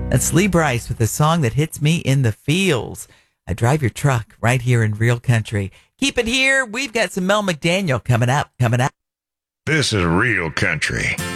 That's Lee Brice with a song that hits me in the feels. I drive your truck right here in Real Country. Keep it here. We've got some Mel McDaniel coming up. This is Real Country.